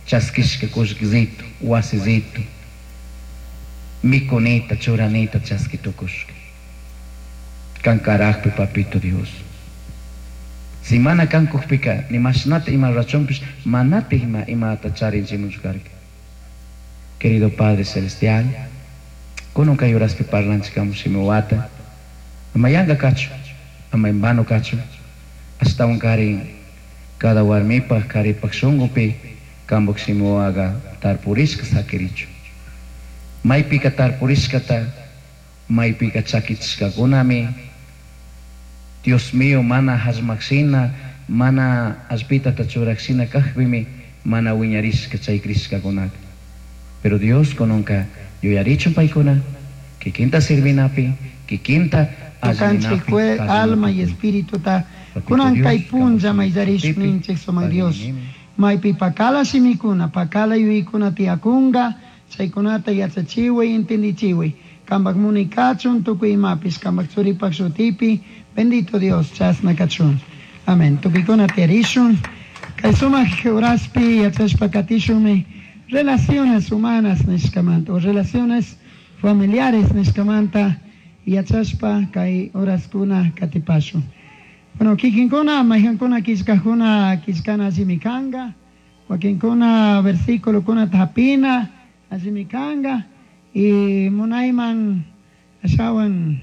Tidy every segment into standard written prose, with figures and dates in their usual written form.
chasquishka kushkzito, wasizito, miconita, choranita, chasquito kushka. Cancarajpe, papito Dios. Si mana cancujpica, ni masnate ima rachonpish, manate ima tacharin chimushkarka. Querido Padre Celestial, kuno kayuraspi parlanchikam shimiwata, amayanga cacho, amayambano cacho, hasta un karin, cada warmipa kari pakshungupi, kambok shimiwaga tarpurishka sakiricho. Maipika tarpurishkata, maipika chakichka gunami, Dios mío, mana hasmaxina, mana aspita tachuraxina kahbimi, mana wiñarishka chaykrishka gunaka. Pero Dios cononca yo ya dicho paikona que quinta sirvinapi, que quinta azminapi, alma y espíritu ta kunan kai punja maizarish minche soma Dios. Maipi pakala simikuna, pakala yuikuna tiakunga, chaikunata yachachiwe entendichiwe. Kambak munikachun tukui mapis, kambak suripak sutipi, bendito Dios, chasna kachun. Amén. Tukikuna tiarishun, kaisuma geuraspi yachashpakatishumi. Relaciones humanas nishkamanta, o relaciones familiares nishkamanta, y achashpa kai oraskuna katipashu. Bueno, kikinkuna, mahiankuna kiskana azimikanga, wakinkuna versículo kuna tapina azimikanga, y munaiman asawan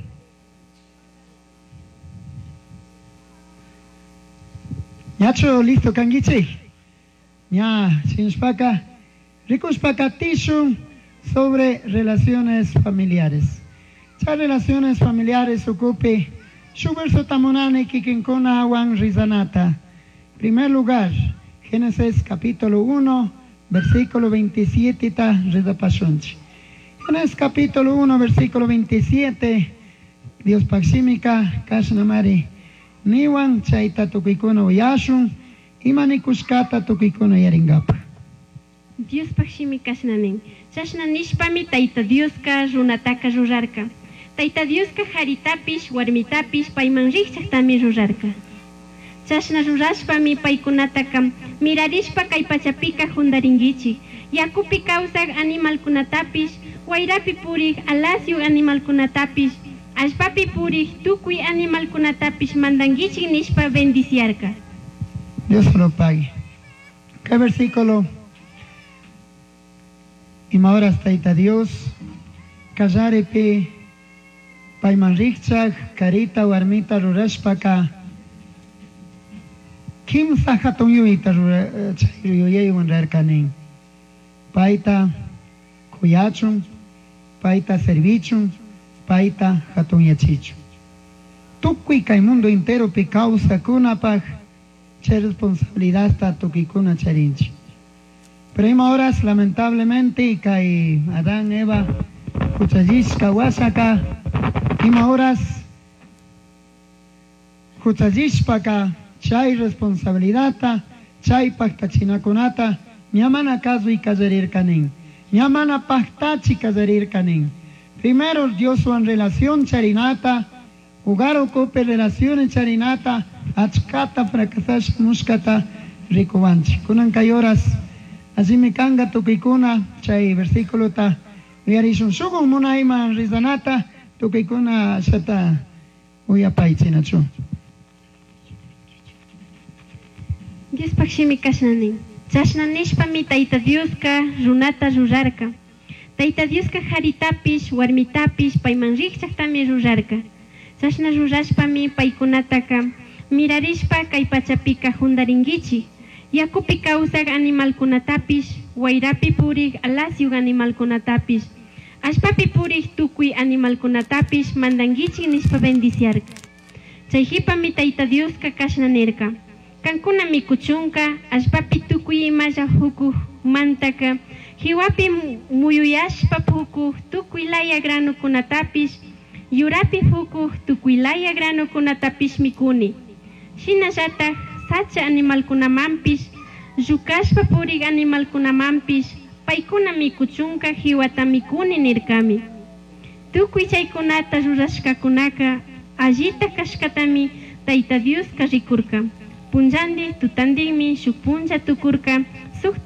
yacho listo kangichi, ya sinspaka. Ricos pacatishun sobre relaciones familiares. Estas relaciones familiares ocupe su verso tamonane kikinkona awan rizanata. En primer lugar, Génesis capítulo 1, versículo 27 ta redapashunchi. Génesis capítulo 1, versículo 27, Dios paximika kashnamari niwan chaita tukikuna uyashun imanikuskata tukikuna yaringapa. Dios pakshimi kasnanin. Chashnanishpami taita Dioska runataka rurarka. Taita Dioska haritapish warmitapish payman riqchaqtami rurarka. Chashna rurashpami paykunataka mirarishpa kay pachapika hundaringichi. Yakupi kawsaq animalkunatapish, wayrapi puriq alasyu animalkunatapish, allpapi puriq tukuy animalkunatapish mandangichik nishpa bendiciarka. Dios lo pague. ¿Qué versículo? Y ahora está Dios, kazarepe, paimanrichak, carita, warmita, rurashpaka, kim sahaton yuita rurayuyan rarkanin, paita kuyachun, paita servichun, paita hatun yachichun. Tukui kay mundo entero pe causa kunapaj, che responsabilidad está tukikuna charinchi. Pero horas lamentablemente y que Adán, Eva, kuchajishka wasaka, horas kuchajishpaka, chay responsabilidad, chay paktachinakunata, ñamana kazu y kazarir kanin, ñamana paktachi kazarir kanin. Primero Dios en relación charinata, jugar ocupe relaciones charinata, achkata fracasash muskata rikuvanchi. Kunan kayoras. Así me canga tukikuna, chay versículo ta, viarishun sugun munaima rizanata, tukikuna shata uyapaichinachu. Dios pakshimi kasnanin. Chashnanishpami taita Dioska runata rurarka. Taita Dioska haritapish, warmitapish, payman riqchaqtami rurarka. Chashna rurashpami paykunataka, mirarishpa kay pachapika hundaringichi. Yakupi kawsaq animalkunatapish, wayrapi puriq alasyuq animalkunatapish, allpapi puriq tukuy animalkunatapish mandangichik nishpa bendiciarka. Chayhipami Tayta Dioska kashnanirka. Kankuna mikuchunka, allpapi tukuy imalla hukuq mantaka, hiwapi muyuyashpa hukuq tukuy laya granukunatapish, yurapi hukuq tukuy laya granukunatapish mikuni. Shinallataq sacha animalkunamampis, llukashpa puriq animalkunamampis, paykuna mikuchunka hiwata mikuni nirkami. Tukuy chaykunata rurashkakunaka allita kashkatami Tayta Dioska rikurka. Punllandi tutandinmi shuk punlla tukurka, suk